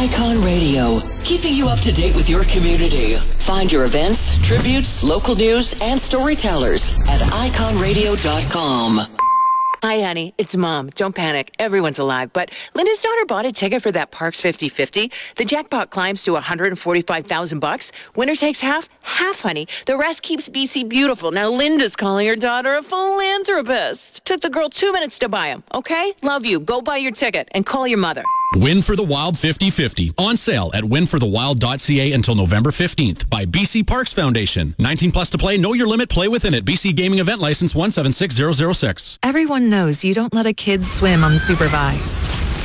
Icon Radio, keeping you up to date with your community. Find your events, tributes, local news, and storytellers at iconradio.com. Hi, honey. It's Mom. Don't panic. Everyone's alive. But Linda's daughter bought a ticket for that Parks 50/50. The jackpot climbs to $145,000. Winner takes half, honey. The rest keeps BC beautiful. Now Linda's calling her daughter a philanthropist. Took the girl 2 minutes to buy him. Okay? Love you. Go buy your ticket and call your mother. Win for the Wild 50/50. On sale at winforthewild.ca until November 15th by BC Parks Foundation. 19 plus to play. Know your limit. Play within it. BC Gaming Event License 176006. Everyone knows you don't let a kid swim unsupervised.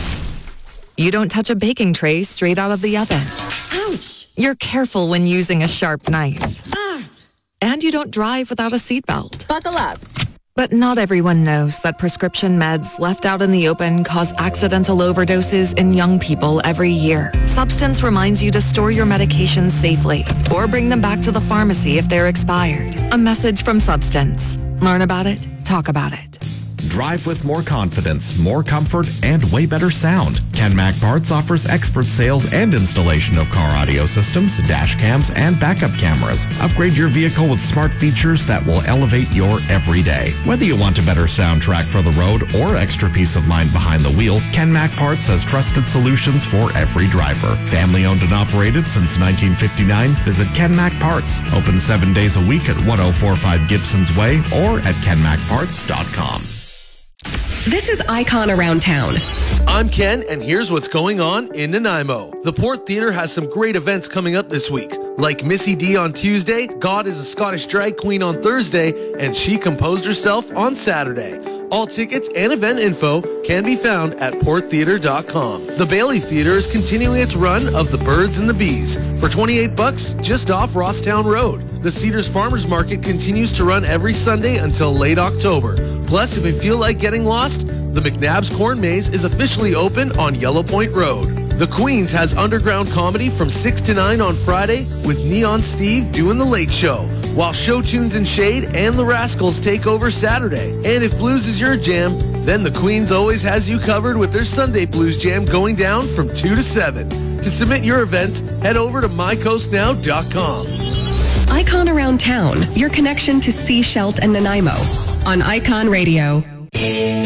You don't touch a baking tray straight out of the oven. Ouch! You're careful when using a sharp knife. And you don't drive without a seatbelt. Buckle up. But not everyone knows that prescription meds left out in the open cause accidental overdoses in young people every year. Substance reminds you to store your medications safely or bring them back to the pharmacy if they're expired. A message from Substance. Learn about it. Talk about it. Drive with more confidence, more comfort, and way better sound. Kenmac Parts offers expert sales and installation of car audio systems, dash cams, and backup cameras. Upgrade your vehicle with smart features that will elevate your everyday. Whether you want a better soundtrack for the road or extra peace of mind behind the wheel, Kenmac Parts has trusted solutions for every driver. Family owned and operated since 1959. Visit Kenmac Parts. Open 7 days a week at 1045 Gibson's Way or at kenmacparts.com. This is Icon Around Town. I'm Ken, and here's what's going on in Nanaimo. The Port Theatre has some great events coming up this week, like Missy D on Tuesday, God is a Scottish drag queen on Thursday, and She Composed Herself on Saturday. All tickets and event info can be found at porttheatre.com. The Bailey Theatre is continuing its run of The Birds and the Bees for $28 just off Rosstown Road. The Cedars Farmers Market continues to run every Sunday until late October. Plus, if you feel like getting lost, the McNabb's Corn Maze is officially open on Yellow Point Road. The Queens has underground comedy from 6 to 9 on Friday with Neon Steve doing the late show, while Show Tunes and Shade and the Rascals take over Saturday. And if blues is your jam, then the Queens always has you covered with their Sunday Blues Jam going down from 2 to 7. To submit your events, head over to mycoastnow.com. Icon Around Town, your connection to Sea Shelt and Nanaimo on Icon Radio.